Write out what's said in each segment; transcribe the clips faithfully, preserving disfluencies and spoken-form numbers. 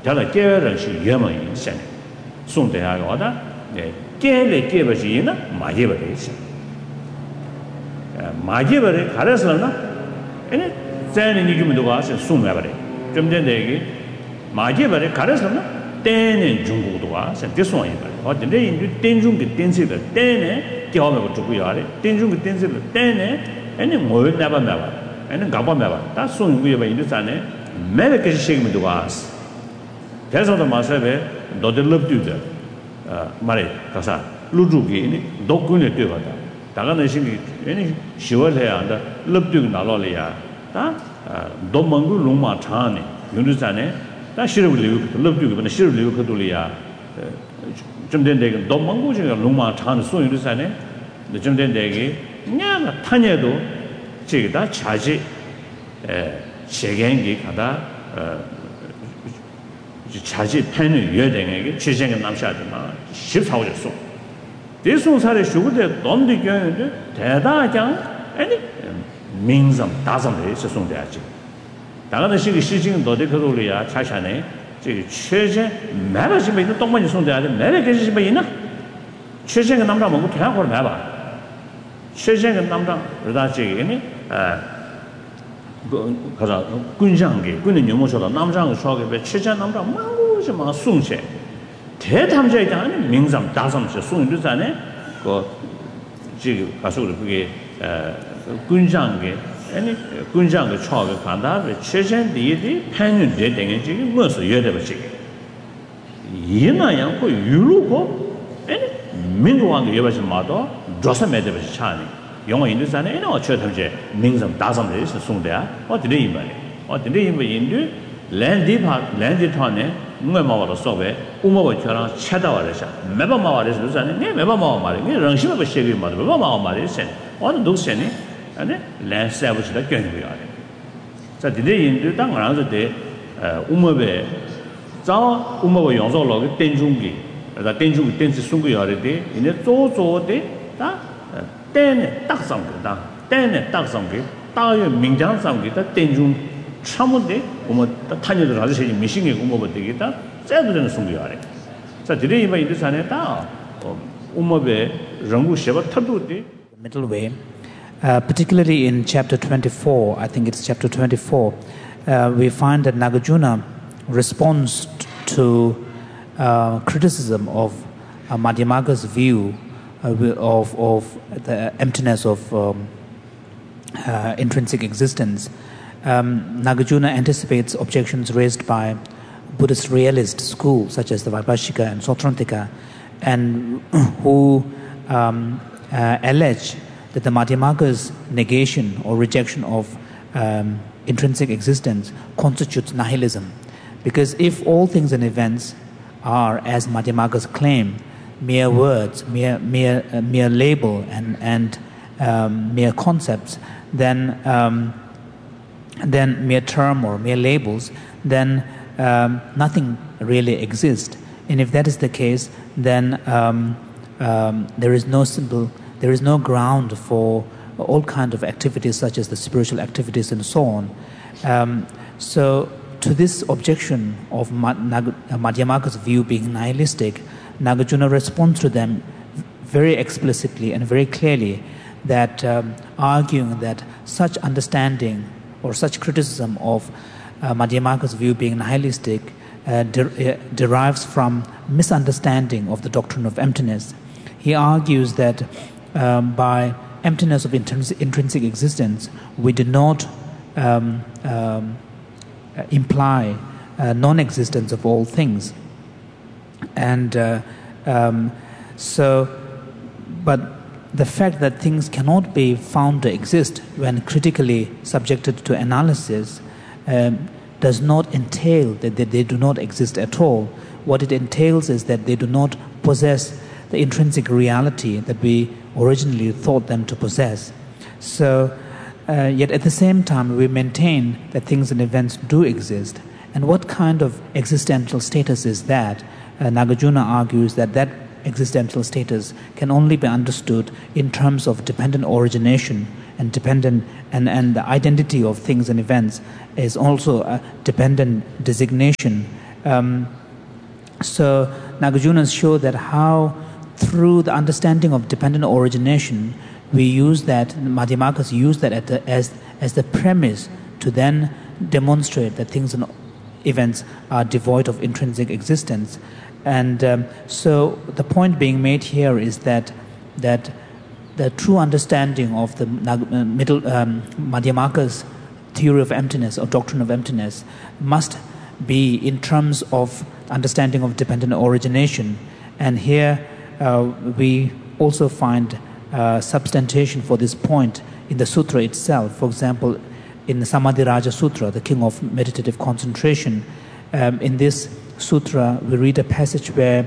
Jala Gera she Yama in Sen. Soon they are order, Gale gave us in my liberation. My liberty, Haraslana, and then in you to us and soon ever. Jim Dendegi, my liberty, Haraslana, ten and Jungo to us, and this one, or the day in Tenjung Tensil, ten, Kioma to Guyari, Tenjung Tensil, ten, and then more never never, and then Gaba never. That's soon we were in the Sane, American shame to us. That's what the Masabe, Dodder love to the Mare Casa, Lujuki, Dokuni Tuvata. Tagana Shingi, any Shivalea and love to Nalolia, Domangu Luma Tani, Yunusane, that she will love to, but she will live Katulia. Jumden Domangu Luma Tan, so Yunusane, the Jumden Degi, Yana Tanedo, Chigda, Chaji, Shegengi, Kada, Chaji Pen, Yedeng, Chizeng and Namshadima, shift how so. This was how they should have done the gang, Tada, any means of dozen days as soon as Tagana Shiki Shijing, Dodekarulia, Chachane, Chizeng, Marriage made the Tomani soon that American is by enough. Chizeng and Namda would have or never. Chizeng and Namda, Radachi, any Gunjangi, Gunin Yomosa, Namjang, Shog, but Chizeng Namda, Mango, soon say. Tetam Jaitan means some dozen soon to Sane, go Jig Kasu, Gunjangi, any Gunjang Chog Kanda, with Chechen, the Yeti, Penny dating and Jig, most of Yedavachik. Yina Yanko, Yuluko, any Minguang Yavasamato, Drossa Medavachani. Young in the Sane, and all Chetam means some dozen days soon there, what did they invite? What did they invite into? Land part, landed Tone. Mama Sobe, Umo Chara, Chadawaresha, Meba Mawaris, Meba Mawari, Ranshima Shevi Mother, Mama Maris, all those sending, and then land savage that can be on. So today in the Tang around the day, Umabe, Zao Umo Yonzo log, Tenjungi, the Tenjung Tensi Sungi already, in the Zozo de, ten Taksam, ten Taksam, Tayo Mingjang Samgi, Tenjung. Chamude, the Tanya Razi missing a Umo Digita, seven Sungiari. So today in the Saneta, Umabe, Rangu Sheva Tabuti. Middle way, uh, particularly in chapter twenty-four, I think it's chapter twenty-four, uh, we find that Nagarjuna responds to uh, criticism of uh, Madhyamaka's view uh, of, of the emptiness of um, uh, intrinsic existence. Um, Nagarjuna anticipates objections raised by Buddhist realist schools such as the Vaibhashika and Sautrantika, and who um, uh, allege that the Madhyamaka's negation or rejection of um, intrinsic existence constitutes nihilism. Because if all things and events are, as Madhyamaka's claim, mere words, mere mere uh, mere label and and um, mere concepts, then um, then mere term or mere labels, then um, nothing really exists. And if that is the case, then um, um, there is no simple, there is no ground for all kinds of activities such as the spiritual activities and so on. Um, so to this objection of Madhyamaka's view being nihilistic, Nagarjuna responds to them very explicitly and very clearly, that um, arguing that such understanding or such criticism of uh, Madhyamaka's view being nihilistic uh, de- uh, derives from misunderstanding of the doctrine of emptiness. He argues that um, by emptiness of intrins- intrinsic existence, we do not um, um, imply uh, non-existence of all things. And uh, um, so, but the fact that things cannot be found to exist when critically subjected to analysis um, does not entail that they, they do not exist at all. What it entails is that they do not possess the intrinsic reality that we originally thought them to possess. So, uh, yet at the same time, we maintain that things and events do exist. And what kind of existential status is that? Uh, Nagarjuna argues that that existential status can only be understood in terms of dependent origination and dependent and, and the identity of things and events is also a dependent designation Um, so Nagarjunas show that how through the understanding of dependent origination, we use that, Madhyamakas use that at the, as, as the premise to then demonstrate that things and events are devoid of intrinsic existence. And um, so the point being made here is that that the true understanding of the uh, middle um, Madhyamaka's theory of emptiness or doctrine of emptiness must be in terms of understanding of dependent origination. And here uh, we also find uh, substantiation for this point in the sutra itself. For example, in the Samadhi Raja Sutra, the King of Meditative Concentration, um, in this sutra we read a passage where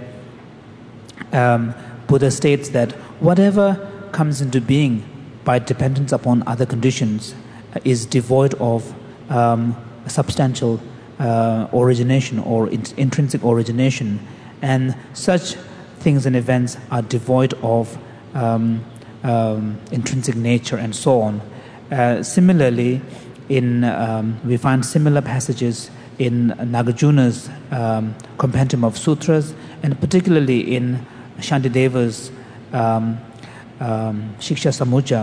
um, Buddha states that whatever comes into being by dependence upon other conditions uh, is devoid of um, substantial uh, origination or in- intrinsic origination, and such things and events are devoid of um, um, intrinsic nature and so on. Uh, similarly, in um, we find similar passages in Nagarjuna's um, compendium of sutras, and particularly in Shantideva's um, um, Shiksha Samujja,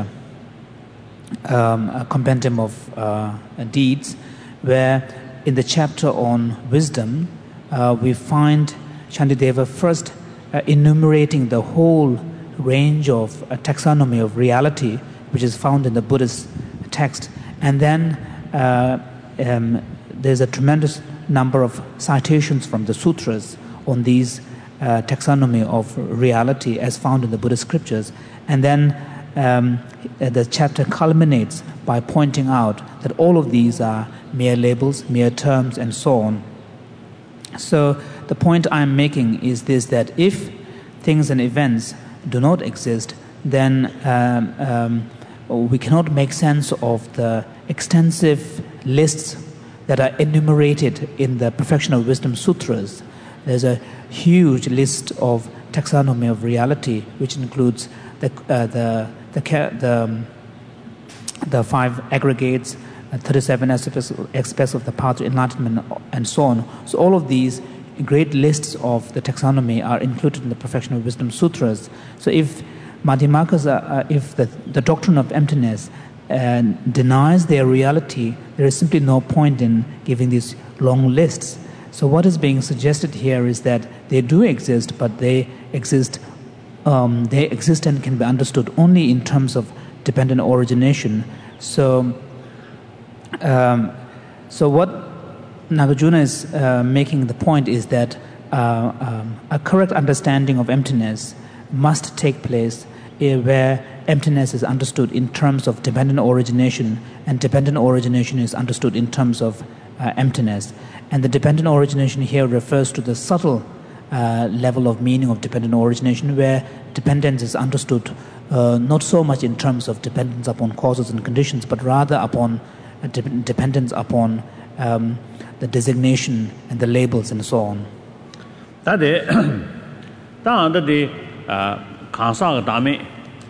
um, a compendium of uh, deeds, where in the chapter on wisdom, uh, we find Shantideva first uh, enumerating the whole range of uh, taxonomy of reality, which is found in the Buddhist text, and then uh, um, there's a tremendous number of citations from the sutras on these uh, taxonomy of reality as found in the Buddhist scriptures. And then um, the chapter culminates by pointing out that all of these are mere labels, mere terms, and so on. So the point I'm making is this, that if things and events do not exist, then um, um, we cannot make sense of the extensive lists that are enumerated in the Perfection of Wisdom Sutras. There's a huge list of taxonomy of reality, which includes the uh, the the the, um, the five aggregates, uh, thirty-seven aspects, aspects of the path to enlightenment, and so on. So all of these great lists of the taxonomy are included in the Perfection of Wisdom Sutras. So if Madhyamakas, uh, if the, the doctrine of emptiness uh, denies their reality, there is simply no point in giving these long lists. So what is being suggested here is that they do exist, but they exist, um, they exist and can be understood only in terms of dependent origination. So, um, so what Nagarjuna is uh, making the point is that uh, um, a correct understanding of emptiness must take place uh, where emptiness is understood in terms of dependent origination, and dependent origination is understood in terms of uh, emptiness. And the dependent origination here refers to the subtle uh, level of meaning of dependent origination, where dependence is understood uh, not so much in terms of dependence upon causes and conditions, but rather upon uh, de- dependence upon um, the designation and the labels and so on. That is, that kansa dame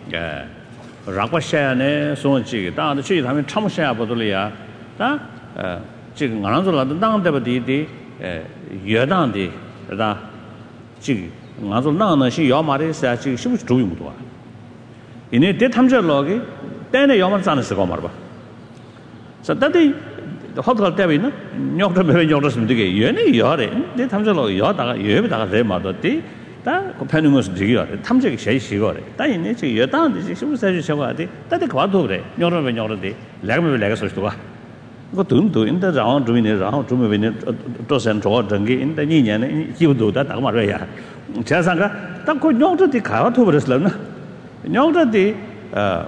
rakwa shaya ne so chi da de chi dame cham shaya bodole ya da ji ngang zo la dang de de de ye dang de da ji ngang zo nang ne shi yao ma de sa ji shi bu zhu yu duo ine de tham je lo ge de ne yao ma zan de shi go ma ba so that de hotel te bi na nyok de be nyok de sim de ge ye ne yo de de tham je lo yo da ga ye be da ga de ma do de 다 코페누스 되기요. 탐색이 제일 시거래. 다이네 저 여당한테 지금 사실 저거 돼. 다들 과도 그래. 여러분 여러분들 내가 왜 내가 소리도 봐. 그거 돈도 인다 장 주민이 장 주민이 도선 저거 등기 인다 이 년에 기부도 다 딱 말이야. 제가가 딱그 녀들이 가도 버렸을라나. 녀들이 어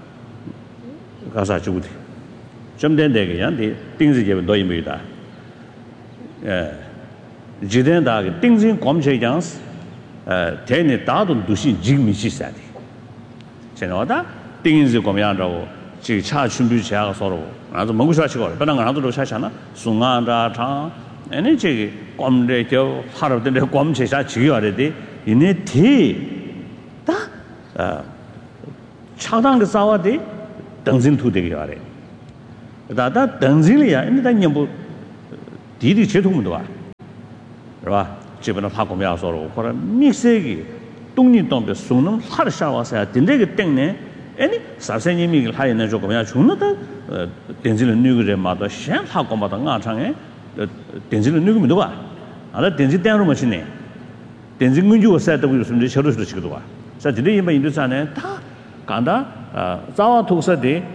가서 주고디. 좀 된대게 양디 띵지게 너희입니다. 예. 지된다 띵진 검체장스 어 대내 다도 도시 지금이 시사디. 제가다 띵인지 검양하고 지 차 준비 제가 서로 아주 먹고 사시고 그런 거 나도 사잖아. 숭아다 장 아니 제 검래 저 하루든데 검체사 지겨야돼. 이네 뒤다 어 차당의 싸워디 등진투 되게 하래. 다다 등진이야. 근데 다 뭐 디디 제통도 와. right? Chibana Hakumia or for a Mixegi, Tuni Tombe Sunum, Harshawas, Dindeg Tene, any Sasani Miguel High and Jocomia Chunata, Tenzil Nugu Mother, Sham Hakomata Chang, Tenzil Nugumidua, and Tenzil Dano Machine. Tenzil Munju said that we were from the Shadows to Chidua. Said today in Indusane, Ta, Kanda, Zawa Tosade,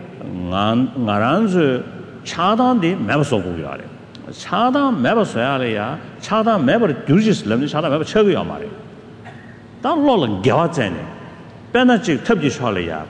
Naranz, Chadan de Mabasoguyare. 차단 매버 써야래야 차단 매버 두지스 렘 차단 매버 쳐고야 말이야 당 로는 겨잖아 배나지 탑지 샤래야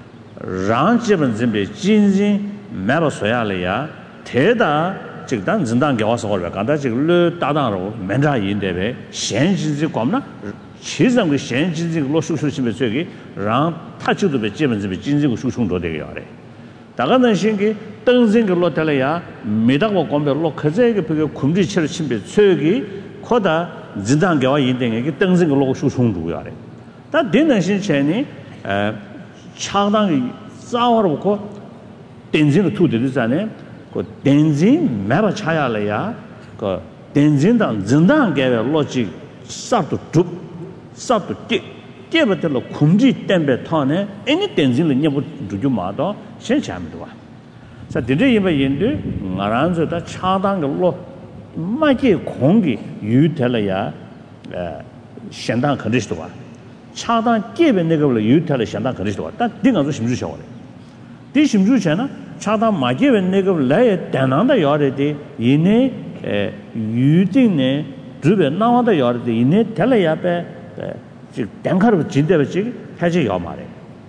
랑지번 준비 진진 매버 써야래야 대다 즉단 진단 겨와서 걸어 간다 지금 따당으로 맨자인데베 현진지 관나 시장의 현진지 로수수심에 저기 랑 타치도 배基本 준비 진지고 수송도 되게 하래 다가는 신기 던진 걸로 달려야 메다고 공별로 그제게 그 군지체를 침배 최기 코다 진단계와 인등에게 던진 걸로 수송도야 돼. 다 되는 신체니 에 차당이 싸워놓고 던진을 투들이잖아요. 그 던진 매버 차야래야 그 던진당 진단계의 로직 싹도 쭉 싹도 띠 깨버들로 군지 땜배 터네 애니 던진을 녀부 주주마도 신체함도 와. 자, 드디어 인도 나란저다 차단걸로 마치 공기 유텔이야 에 현당 컨디션도 와. 차단 깨배 내가로 유텔의 현당 컨디션도 와. 딱 등가서 심주 셔래. 이 심주잖아. 차단 마게베 내가 라에 대난다 요래디 이네 에 유딩네 주변 나와다 요래디 이네 텔야베 즉 땡카르 진대베지 해지 요 말에.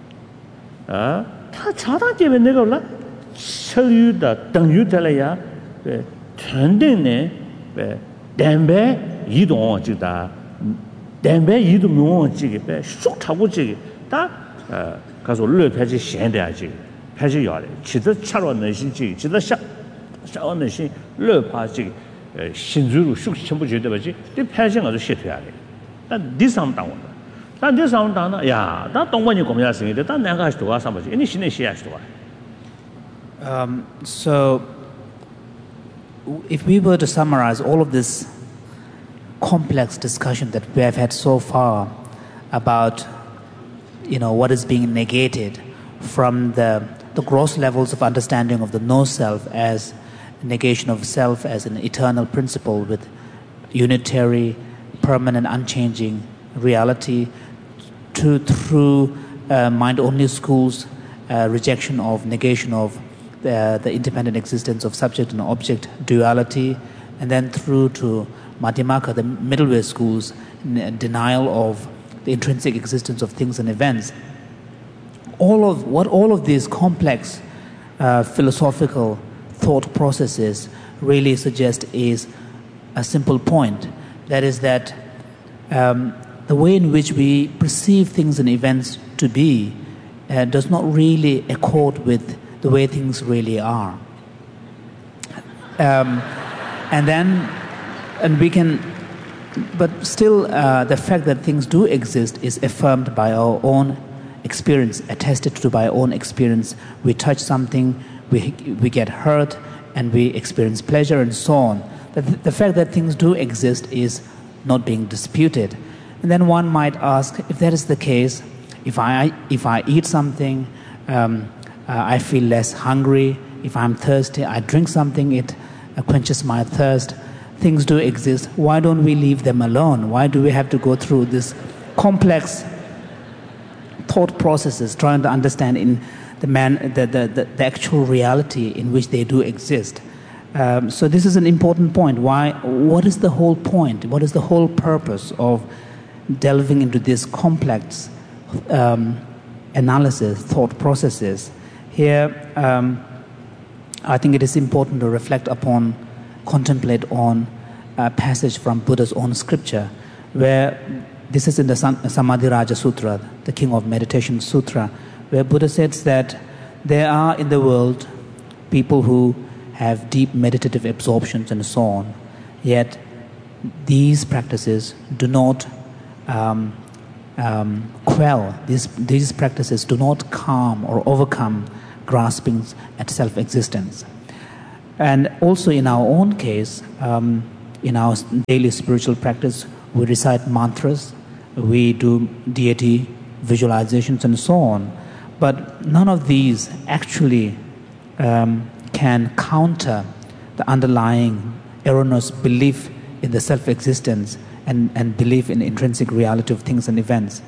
아, 다 차단 깨배 내가 올라 철유다 등유텔야 에 전등네 에 댐베 이동 지다 댐베 이동 명지게 배 쑥 타고 지게 다 어, 가서 르 패지 현대야지 패지 요래 지도 차로 내신지 지도 샤 샤워 내신 르 파지 신주로 쑥 전부 제대 버지 이 패지 가서 시트야 돼. 但디상 당원 但디상 당나 야, 다 동반이 고민할 수 있는데 다 내가 하시도 와서 뭐지 이니 신의 시야시도 와. Um, so, if we were to summarize all of this complex discussion that we have had so far about, you know, what is being negated from the, the gross levels of understanding of the no-self as negation of self as an eternal principle with unitary, permanent, unchanging reality, to through uh, mind-only schools, uh, rejection of negation of The, the independent existence of subject and object duality, and then through to Madhyamaka, the middle way schools, n- denial of the intrinsic existence of things and events. All of what all of these complex uh, philosophical thought processes really suggest is a simple point. That is that um, the way in which we perceive things and events to be uh, does not really accord with the way things really are. Um, and then, and we can, but still uh, the fact that things do exist is affirmed by our own experience, attested to by our own experience. We touch something, we, we get hurt, and we experience pleasure and so on. The, the fact that things do exist is not being disputed. And then one might ask, if that is the case, if I, if I eat something, um, Uh, I feel less hungry. If I'm thirsty, I drink something, it uh, quenches my thirst. Things do exist. Why don't we leave them alone? Why do we have to go through this complex thought processes trying to understand in the man the, the, the, the actual reality in which they do exist? Um, so this is an important point. Why? What is the whole point? What is the whole purpose of delving into this complex um, analysis, thought processes? Here, um, I think it is important to reflect upon, contemplate on a passage from Buddha's own scripture, where this is in the Samadhi Raja Sutra, the King of Meditation Sutra, where Buddha says that there are in the world people who have deep meditative absorptions and so on, yet these practices do not um, um, quell, these, these practices do not calm or overcome graspings at self-existence. And also in our own case, um, in our daily spiritual practice, we recite mantras, we do deity visualizations and so on. But none of these actually um, can counter the underlying erroneous belief in the self-existence and, and belief in the intrinsic reality of things and events.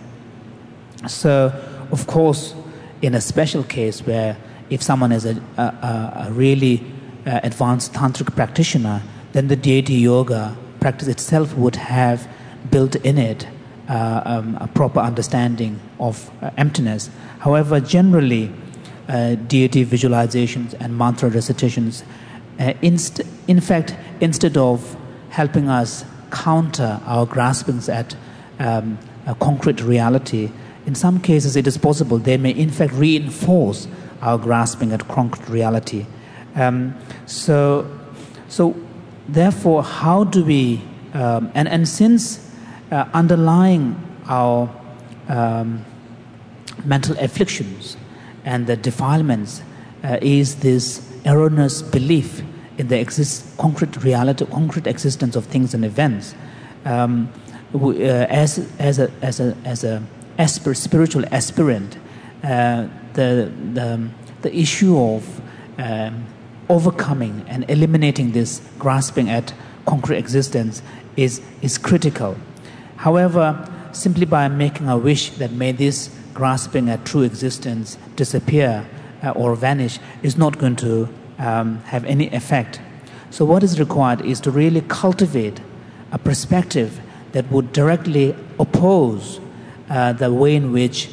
So, of course, in a special case where if someone is a, a, a really uh, advanced tantric practitioner, then the deity yoga practice itself would have built in it uh, um, a proper understanding of uh, emptiness. However, generally, uh, deity visualizations and mantra recitations, uh, inst- in fact, instead of helping us counter our graspings at um, a concrete reality, in some cases it is possible they may in fact reinforce our grasping at concrete reality. Um, so, so therefore, how do we, um, and, and since uh, underlying our um, mental afflictions and the defilements uh, is this erroneous belief in the exist, concrete reality, concrete existence of things and events, um, we, uh, as as a as a as a aspir, spiritual aspirant, uh, the the the issue of um, overcoming and eliminating this grasping at concrete existence is is critical. However, simply by making a wish that may this grasping at true existence disappear uh, or vanish is not going to um, have any effect. So what is required is to really cultivate a perspective that would directly oppose uh, the way in which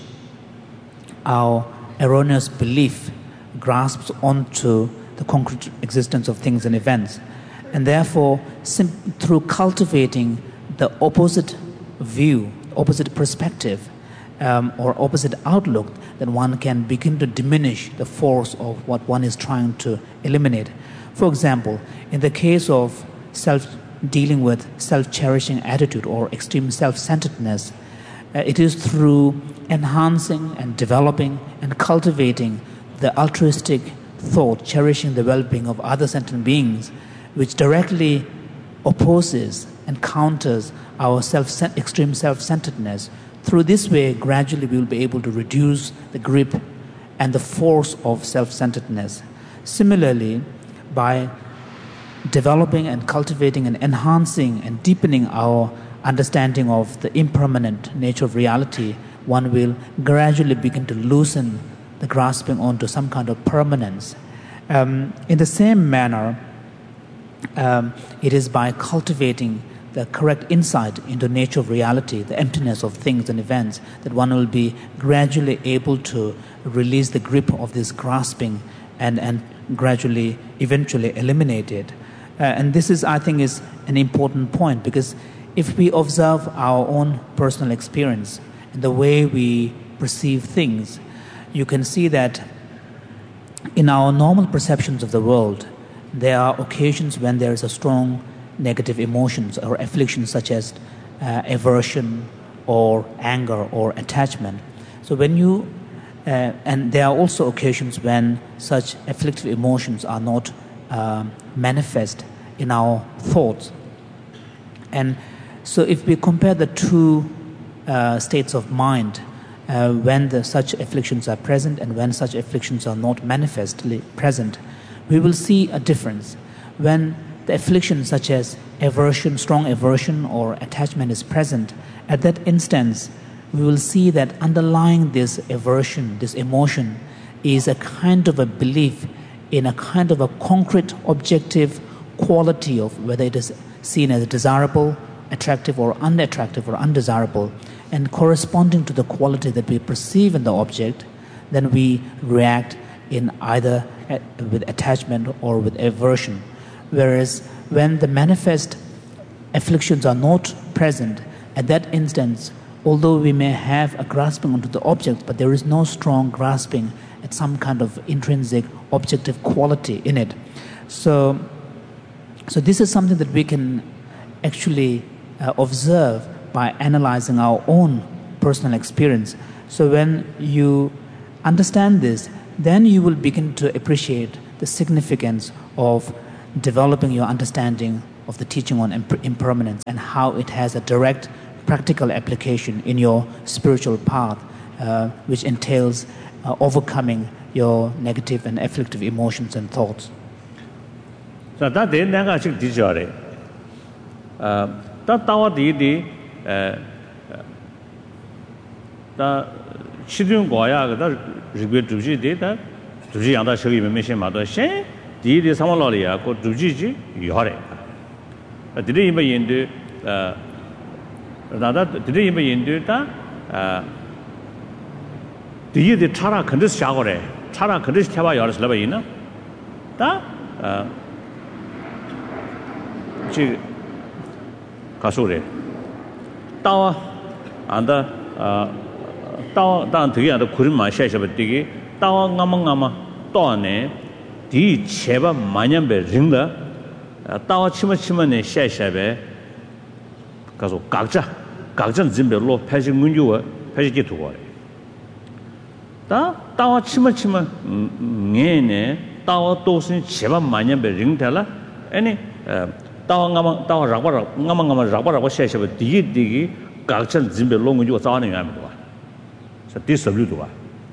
our erroneous belief grasps onto the concrete existence of things and events. And therefore, sim- through cultivating the opposite view, opposite perspective, um, or opposite outlook, then one can begin to diminish the force of what one is trying to eliminate. For example, in the case of self dealing with self-cherishing attitude or extreme self-centeredness, uh, it is through enhancing and developing and cultivating the altruistic thought, cherishing the well-being of other sentient beings, which directly opposes and counters our self extreme self-centeredness. Through this way, gradually we will be able to reduce the grip and the force of self-centeredness. Similarly, by developing and cultivating and enhancing and deepening our understanding of the impermanent nature of reality, one will gradually begin to loosen the grasping onto some kind of permanence. Um, in the same manner, um, it is by cultivating the correct insight into nature of reality, the emptiness of things and events, that one will be gradually able to release the grip of this grasping and, and gradually, eventually eliminate it. Uh, and this is, I think, is an important point, because if we observe our own personal experience and the way we perceive things, you can see that in our normal perceptions of the world, there are occasions when there is a strong negative emotions or afflictions such as uh, aversion or anger or attachment. So when you, uh, and there are also occasions when such afflictive emotions are not uh, manifest in our thoughts. And so if we compare the two uh, states of mind, uh, when the, such afflictions are present and when such afflictions are not manifestly present, we will see a difference. When the affliction such as aversion, strong aversion or attachment is present, at that instance, we will see that underlying this aversion, this emotion, is a kind of a belief in a kind of a concrete, objective quality of whether it is seen as desirable, attractive or unattractive or undesirable, and corresponding to the quality that we perceive in the object, then we react in either with attachment or with aversion. Whereas when the manifest afflictions are not present, at that instance, although we may have a grasping onto the object, but there is no strong grasping at some kind of intrinsic objective quality in it. So, so this is something that we can actually uh, observe by analyzing our own personal experience. So when you understand this, then you will begin to appreciate the significance of developing your understanding of the teaching on imper- impermanence and how it has a direct practical application in your spiritual path, uh, which entails uh, overcoming your negative and afflictive emotions and thoughts. So that they never should teach you. Uh, that our deity, uh, the children go out, the regret to see data, to see other show you mission mother, she did some lolly, go to Gigi, you are it. Did he even into uh, did he even into that? Uh, the the Tara Kandis Shagore, Tara Kandis Tava Yoris Lavina, that uh, she Kasure Tawa and the Tawa down to the Kurima Shashabati, Tawa Namangama, Tone, the Cheva Manyambe Ringla. Tawa chima chima ne shay shabe kaso gagja gagjan zimbe lo paji munjuwa paji gitu gore ta tawa chima chima nge ne tawa dosin cheba manyambe ringtala ani tawa ngama tawa rakwa ngama ngama rakwa rakwa shay shabe digi digi gagjan zimbe lo munjuwa zawane ngame do sa di sablu do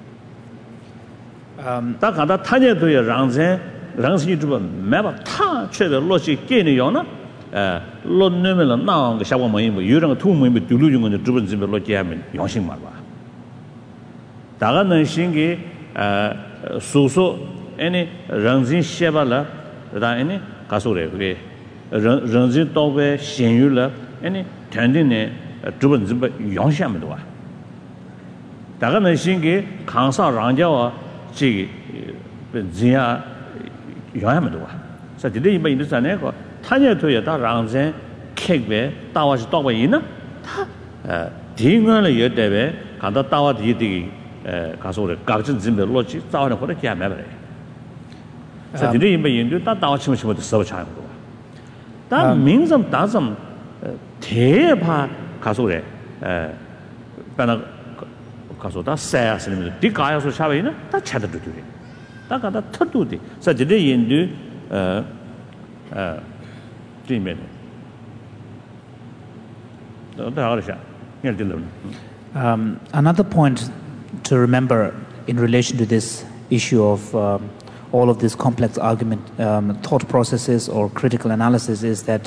um ta kada tanye do ya rangzen rangsi juba meba ta chebe lochi kene yona eh lo nemela na nga shawa mai mu yurang tu mu du lu jung de zhiben zimbe lo jiamen yongxing ma ba daga nan xingi eh su su ene rangzin xeba la da ene ka su re ge rangzin dao be xian yu la ene tandin ne zhiben zimbe yongxing ma de wa daga nan xingi kang sa rangjia wa ji ben zia 영향도 와. 그래서 이들이 뭐 이런 사내고 타녀도에 다 랑zen 캑베 따와시 따와 있나? 다 딩을 여대베 간다 따와 뒤뒤 에 가서 우리 각진 짐베 로지 싸우는 거를 기야 매버래. 그래서 이들이 뭐 인도 다 따와 치면 치면 서버 차는 거. 다 민점 다점 대파 가서 우리 에 바나 가서 다 세야스는 뒤 가야서 샤베이나 다 찾아도 돼. 다가다 터두디 사지데 인도 어어 뒤면 um another point to remember in relation to this issue of um, all of this complex argument um, thought processes or critical analysis is that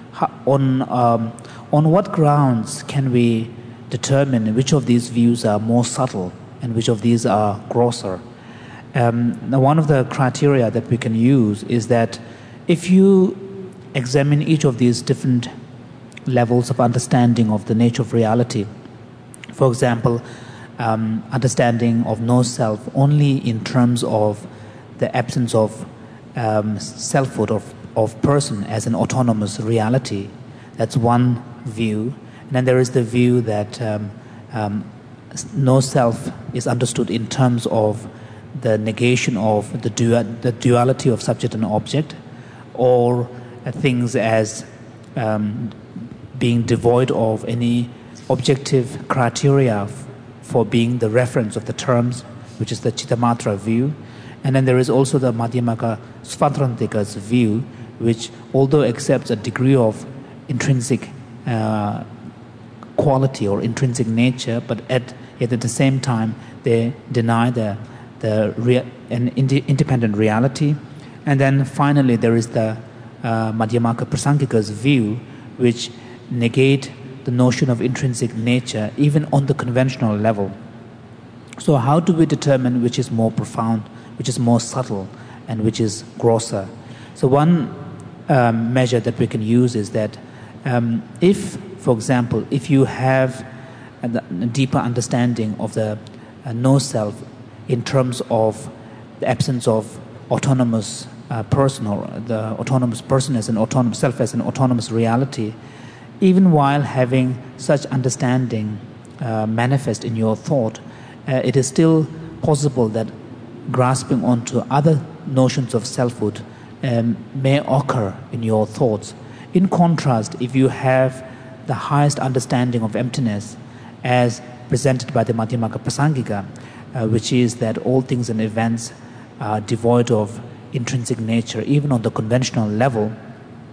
on um, on what grounds can we determine which of these views are more subtle and which of these are grosser? Um, now one of the criteria that we can use is that if you examine each of these different levels of understanding of the nature of reality, for example, um, understanding of no self only in terms of the absence of um, selfhood of, of person as an autonomous reality, that's one view. And then there is the view that um, um, no self is understood in terms of the negation of the, du- the duality of subject and object, or uh, things as um, being devoid of any objective criteria f- for being the reference of the terms, which is the Chittamatra view. And then there is also the Madhyamaka Svatrantikas view, which although accepts a degree of intrinsic uh, quality or intrinsic nature, but at, yet at the same time they deny the the rea- an ind- independent reality. And then finally there is the uh, Madhyamaka Prasangika's view, which negate the notion of intrinsic nature even on the conventional level. So how do we determine which is more profound, which is more subtle, and which is grosser? So one um, measure that we can use is that um, if, for example, if you have a, a deeper understanding of the uh, no-self in terms of the absence of autonomous uh, person or the autonomous person as an autonomous self as an autonomous reality, even while having such understanding uh, manifest in your thought, uh, it is still possible that grasping onto other notions of selfhood um, may occur in your thoughts. In contrast, if you have the highest understanding of emptiness as presented by the Madhyamaka Prasangika, Uh, which is that all things and events are devoid of intrinsic nature, even on the conventional level,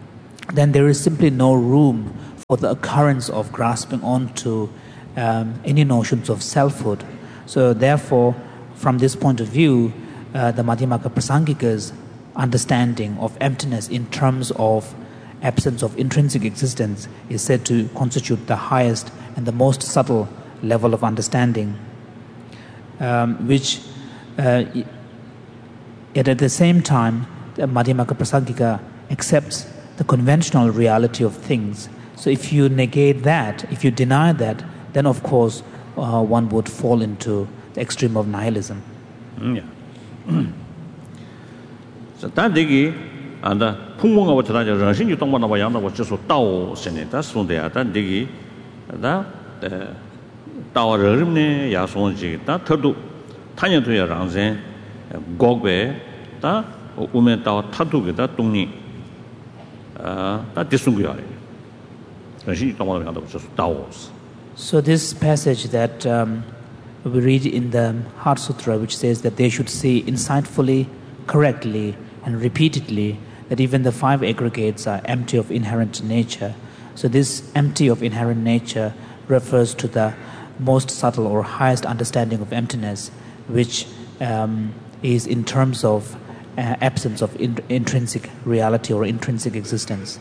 then there is simply no room for the occurrence of grasping onto um, any notions of selfhood. So therefore, from this point of view, uh, the Madhyamaka Prasangika's understanding of emptiness in terms of absence of intrinsic existence is said to constitute the highest and the most subtle level of understanding, um, which uh, yet at the same time, the Madhyamaka Prasangika accepts the conventional reality of things. So if you negate that, if you deny that, then of course uh, one would fall into the extreme of nihilism. Mm, yeah. So that digi and the Pumunga was Raja Rashin, you don't want to Wayana was just so Tao Senator, so they are that digi that Tao Rimne, Yasonji, that Turdu, Tanya to your Ranzen, Gogbe, that Ume Tao Tatu, that Tuni, that Disungari. Rashin, don't want to was just Taos. So this passage that um, we read in the Heart Sutra, which says that they should see insightfully, correctly, and repeatedly that even the five aggregates are empty of inherent nature. So this empty of inherent nature refers to the most subtle or highest understanding of emptiness, which um, is in terms of uh, absence of in- intrinsic reality or intrinsic existence.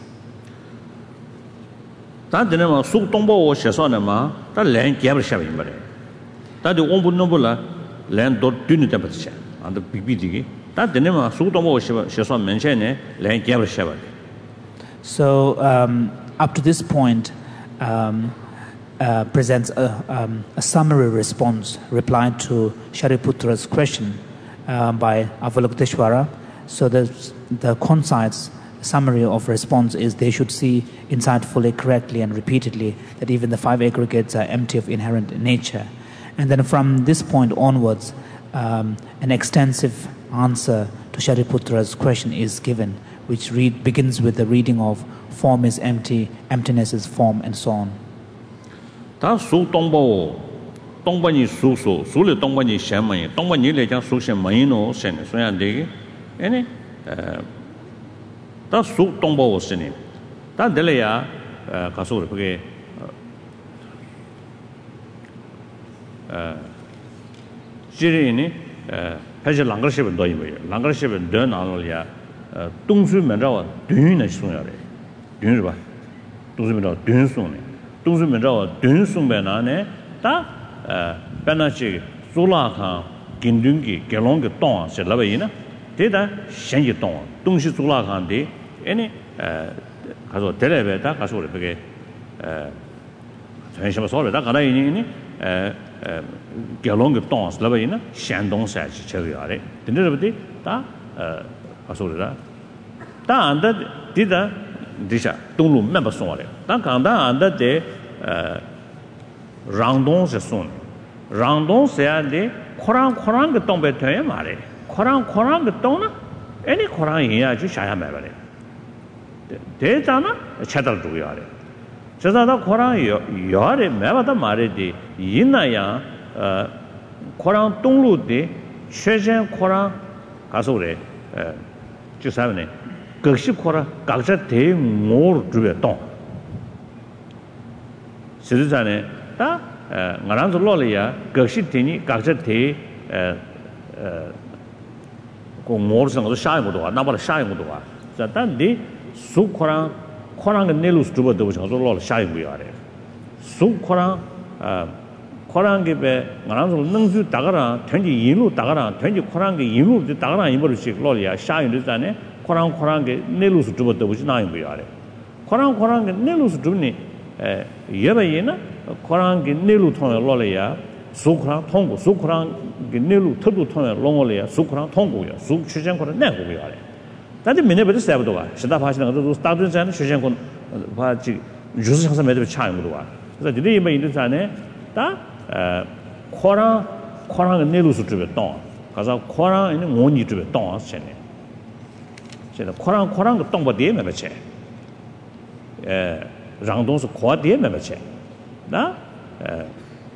That the name of Suk Tombo or Shasonama, that land Gabber Shaving. That the Ombu Nobula land dot Dunitapacha and the B B D. That the name of Suk Tombo Shason mentioned land Gabber Shaving. So um, up to this point, um, uh, presents a, um, a summary response reply to Shariputra's question uh, by Avalokiteshvara. So the, the concise summary of response is they should see insightfully, correctly, and repeatedly that even the five aggregates are empty of inherent nature. And then from this point onwards, um, an extensive answer to Shariputra's question is given, which read, begins with the reading of form is empty, emptiness is form, and so on. Ta su tongbo tongbo ni su su su le tongbo ni shen mai tongbo ni le jiang su shen mai no shen so yan de ene eh ta su tongbo wo shen ni ta de le ya ka su le ge eh ji ri ni eh pa ji lang ge shi ben do yi wei lang ge shi ben de na lo ya eh dong su men zhao dun ne su ya le dun是吧dong su men zhao dun su ne dong su men zhao dun su ben na ne ta eh ben na chi su la kan gin dun gi ge long ge dong se la wei na de da xian ji dong dong xi su la kan de ene eh ka so de le be da ka so le ge eh zhen shi ba so le da ga da yi ni eh eh ge long ge dong se la wei na xian dong sai chi che ya le de ne de da eh ka so le da da an da de da disha dong lu men ba song le da gang da an da de eh rang dong se song rang dong se ya de korang korang ge dong be de ma le korang korang ge dong na any korang yin ya ju sha ya ma ba le de da na cha da du ya le cha da da korang yo yo le ma ba da ma le de yin na ya eh korang dong lu de xue zhen korang ga so le eh ju sa ne ge xi korang ga zhe de mo zhu be dong实际上呢，他呃，我让做老了呀，各式的呢，各式的呃呃，个我是我都下一步多啊，哪怕是下一步多啊，这但你苏可能可能个内陆是主要都是我做老了下一步要的，苏可能呃，可能个呗，我让做能做大个人，团结一路大个人，团结可能个一路就大个人一步就去老了呀，下一步的呢，可能可能个内陆是主要都是哪一步要的，可能可能个内陆是主呢。에 예바이나 코랑기 내루 통해 로래야 수크랑 통고 수크랑 내루 터도 통해 롱올래야 수크랑 통고야 수 추전코는 내고야 래 다들 민에버도 세버도 와 시다 파시는 것도 다들 전에 추전코 봐지 주스 항상 매도 차이도 와 그래서 이제 이번 인도 전에 다에 코랑 코랑 내루 수주에 동 가서 코랑 있는 원이 주에 동 왔으네 제가 코랑 코랑 그 동버 뒤에 매버체 에让东是跨点没没钱，那呃，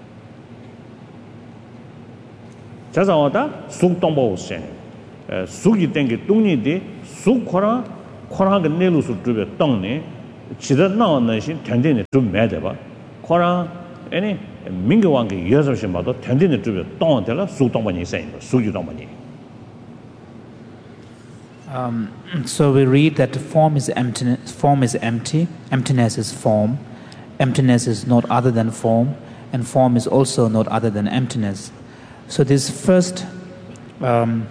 加上我的苏东包线，呃，苏一点个东尼的苏可能 코랑의 내루수 주변 동네 지다 나오는 신 텐데네 좀 매대봐 코랑 아니 민교왕의 여섯신마도 텐데네 주변 동안들라 수동만이 있어요 수주동만이. Um, so we read that form is emptiness, form is empty, emptiness is form, emptiness is not other than form, and form is also not other than emptiness. So this first um,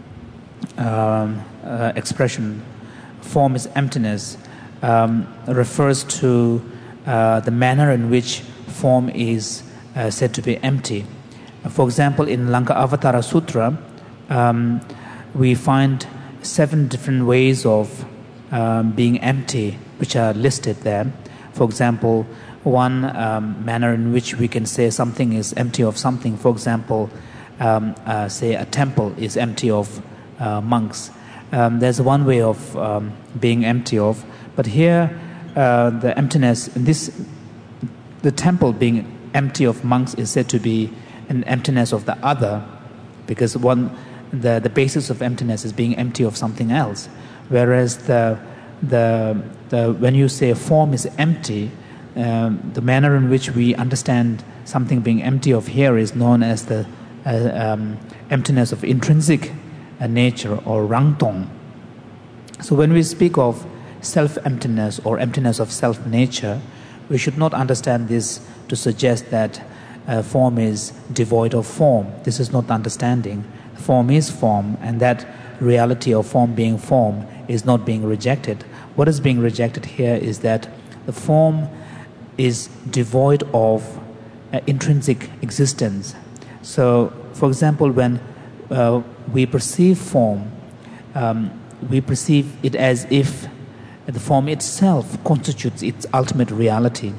um, uh, expression, form is emptiness, um, refers to uh, the manner in which form is uh, said to be empty. For example, in Lanka Avatara Sutra, um, we find seven different ways of um, being empty, which are listed there. For example, one um, manner in which we can say something is empty of something. For example, um, uh, say a temple is empty of uh, monks. Um, there's one way of um, being empty of, but here uh, the emptiness, this, the temple being empty of monks is said to be an emptiness of the other, because one. The, the basis of emptiness is being empty of something else, whereas the, the, the, when you say form is empty, um, the manner in which we understand something being empty of here is known as the uh, um, emptiness of intrinsic uh, nature, or rangtong. So when we speak of self-emptiness or emptiness of self-nature, we should not understand this to suggest that uh, form is devoid of form. This is not the understanding. Form is form, and that reality of form being form is not being rejected. What is being rejected here is that the form is devoid of uh, intrinsic existence. So, for example, when uh, we perceive form, um, we perceive it as if the form itself constitutes its ultimate reality.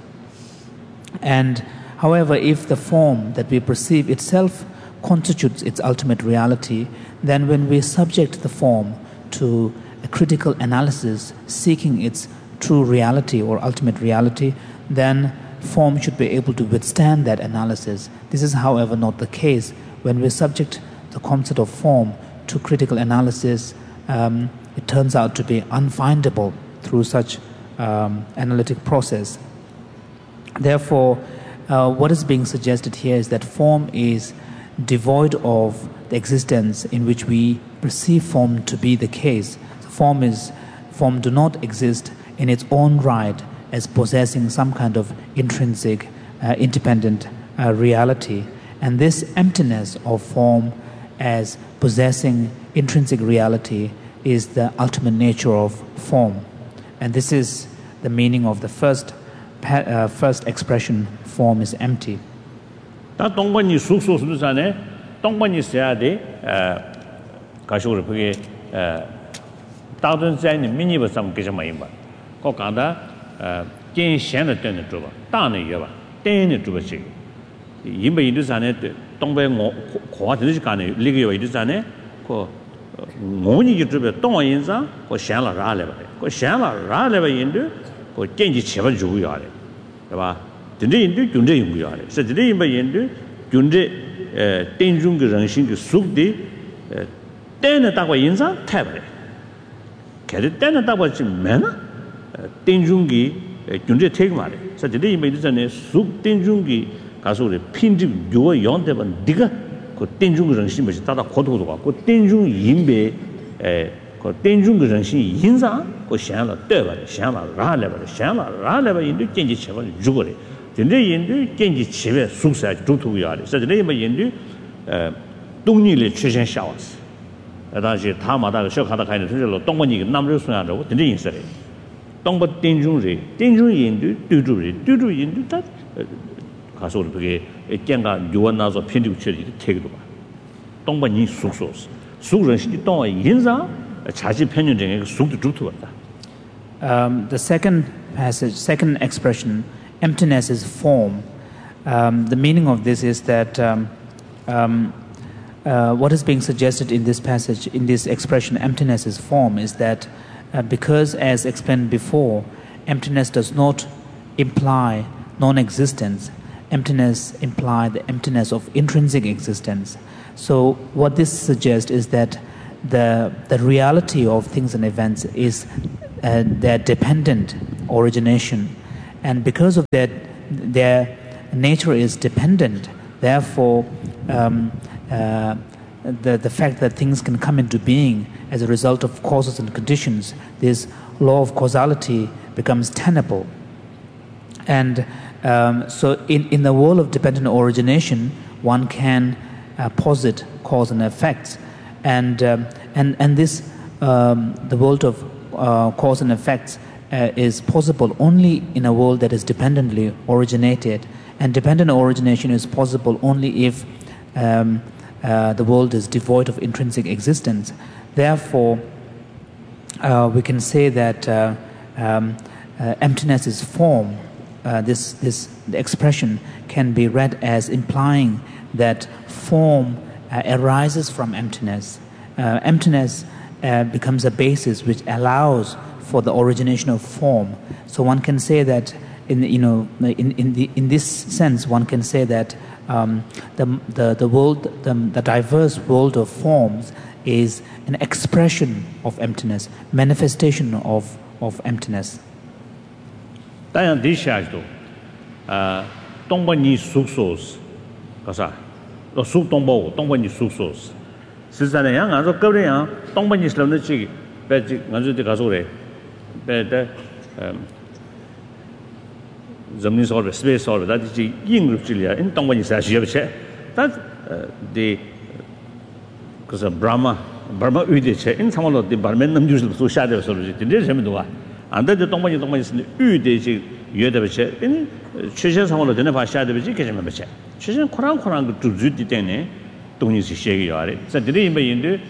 And, however, if the form that we perceive itself constitutes its ultimate reality, then when we subject the form to a critical analysis seeking its true reality or ultimate reality, then form should be able to withstand that analysis. This is, however, not the case. When we subject the concept of form to critical analysis, um, it turns out to be unfindable through such um, analytic process. Therefore, uh, what is being suggested here is that form is devoid of the existence in which we perceive form to be the case. Form is form do not exist in its own right as possessing some kind of intrinsic, uh, independent uh, reality. And this emptiness of form as possessing intrinsic reality is the ultimate nature of form. And this is the meaning of the first, uh, first expression, form is empty. 다 동반이 숙소스도잖아요. 동반이 있어야 돼. 어 가시고를 그게 어 다른 자는 미니버 좀 그저 많이 봐. 거 간다 어 gen시한의 때는 줘 봐. 다는 여 봐. 때는 줘 봐지. 임바 인도산에 동배 고와 되지 간에 리그여 인도산에 그 모니 유튜브에 동어 인사 그 샹라 라래 봐. 그 샹라 라래 봐 인도 그 gen지 쳐봐 주고요. 네 봐. 진짜 인도 존재 연구야. 그래서 진짜 인바 인도 존재 에 땡중 그 정신의 속대 때는 다고 인사 태버려. 걔들 때는 다고 지금 매나 땡중기 존재 태그 말이야. 그래서 진짜 인바 인도 전에 속 땡중기 가서 우리 핀지 요어 연대번 네가 그 땡중 그 정신 뭐지 다다 고도도 갖고 땡중 인배 에그 땡중 그 정신 인사 그 샹라 때버려. 샹라 라래 버려. 샹라 라래 버 인도 gen지 쳐버 죽어래. 근데 인도 gen지 집에 숙사 두두야. 그래서 근데 뭐 인도 어 동리를 최신 샤워스. 다시 다마다 쇼카다 가는 소리로 동번이 남를 소야라고 근데 인사래. 동번 땡중리 땡중 인도 두두리 두두 인도 다 가서 그게 땡가 요원나서 편집 처리 태기도 봐. 동번이 숙소스. 숙런시 동 인사 자지 편연정의 숙도 두두 봤다. Um the second passage, second expression, emptiness is form. Um, the meaning of this is that um, um, uh, what is being suggested in this passage, in this expression, emptiness is form, is that uh, because, as explained before, emptiness does not imply non-existence. Emptiness implies the emptiness of intrinsic existence. So what this suggests is that the the reality of things and events is uh, their dependent origination. And because of that, their nature is dependent. Therefore, um, uh, the, the fact that things can come into being as a result of causes and conditions, this law of causality becomes tenable. And um, so in, in the world of dependent origination, one can uh, posit cause and effects. And, um, and, and this, um, the world of uh, cause and effects uh, is possible only in a world that is dependently originated. And dependent origination is possible only if um, uh, the world is devoid of intrinsic existence. Therefore, uh, we can say that uh, um, uh, emptiness is form. Uh, this this expression can be read as implying that form uh, arises from emptiness. Uh, emptiness uh, becomes a basis which allows for the origination of form. So one can say that, in you know, in in the in this sense, one can say that um, the the the world, the, the diverse world of forms, is an expression of emptiness, manifestation of of emptiness. 다양 디샤도 아 동번이 숙소스 가사 또 숙동보 동번이 숙소스 실제는 양 아주 거래야 동번이 슬럼는 지 배지 먼저도 가서 그래 배데 음 점니 서버 스페이스 서버 다지 인그룹 질이야 인 동번이 사시여체 다디 그래서 브라마 브라마 의대체 인 상월로 디 바르멘 남주실 소샤데 서로지 근데 재미도가 안데도 동번이 동번이 있는 의대지 유대버체 인 최신 상황으로 되는 바샤데버지 계시면 버체 최신 코란 코란 그 주주디 때문에 동니스 시에요 아래 그래서 드리 임베인데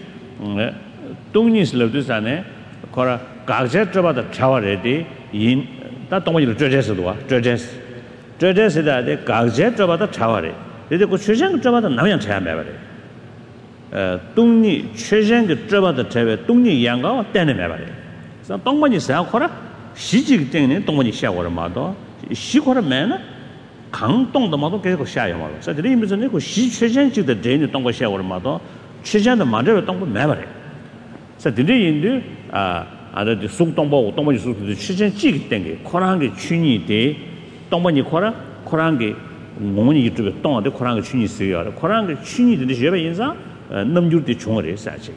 동니스로도 산에 코라 각제 접어다 차와래디 인다 동번이로 저제스도 와 저제스 저제스다데 각제 접어다 차와래 근데 그 최신 접어다 나면 차야 매버래 어 동니 최신 그 접어다 차에 동니 양가 때문에 매버래 동번이 사고라 시직 때문에 동번이 시작하는 마도 시고라 매나 강동도 마도 계속 시작해요 마도. 그래서 이 무슨 그 시최전직의 대인 동번 시작하는 마도 최전의 만들어 동번 매버려. 그래서 인도 아 아들 숙동보 동번이 숙도 최전직 때문에 코란 게 춘이 돼 동번이 코라 코란 게 몸이 이쪽에 동안에 코란 게 춘이 있어요. 코란 게 춘이 되는 시에 인사 넘줄때 중얼에 사지.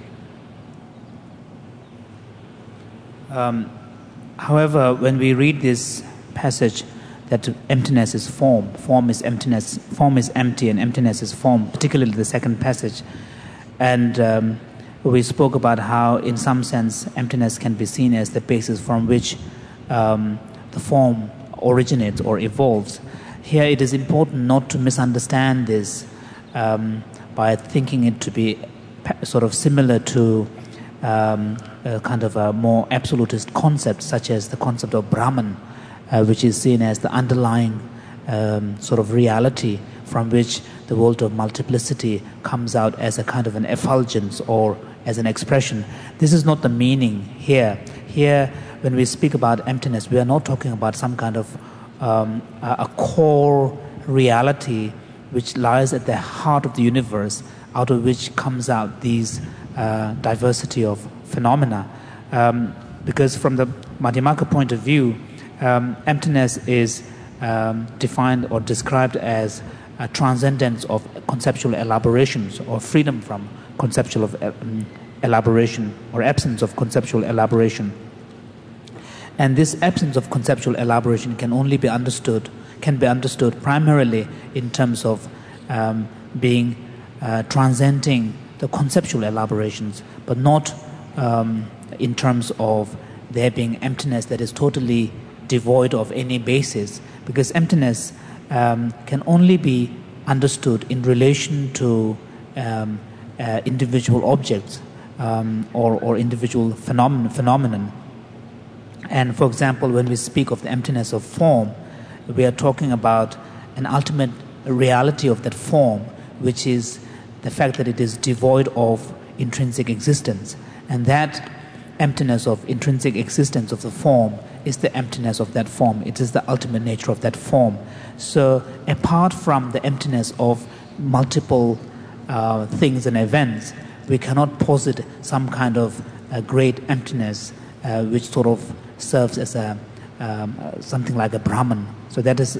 Um, however, when we read this passage, that emptiness is form, form is emptiness, form is empty, and emptiness is form, particularly the second passage, and um, we spoke about how, in some sense, emptiness can be seen as the basis from which um, the form originates or evolves. Here, it is important not to misunderstand this um, by thinking it to be sort of similar to Um, a kind of a more absolutist concept, such as the concept of Brahman, uh, which is seen as the underlying um, sort of reality from which the world of multiplicity comes out as a kind of an effulgence or as an expression. This is not the meaning here. Here, when we speak about emptiness, we are not talking about some kind of um, a, a core reality which lies at the heart of the universe, out of which comes out these Uh, diversity of phenomena, um, because from the Madhyamaka point of view, um, emptiness is um, defined or described as a transcendence of conceptual elaborations or freedom from conceptual of, um, elaboration or absence of conceptual elaboration. And this absence of conceptual elaboration can only be understood, can be understood primarily in terms of um, being uh, transcending the conceptual elaborations, but not um, in terms of there being emptiness that is totally devoid of any basis, because emptiness um, can only be understood in relation to um, uh, individual objects um, or, or individual phenomenon, phenomenon. And for example, when we speak of the emptiness of form, we are talking about an ultimate reality of that form, which is the fact that it is devoid of intrinsic existence. And that emptiness of intrinsic existence of the form is the emptiness of that form. It is the ultimate nature of that form. So apart from the emptiness of multiple uh, things and events, we cannot posit some kind of uh, great emptiness uh, which sort of serves as a um, uh, something like a Brahman. So that is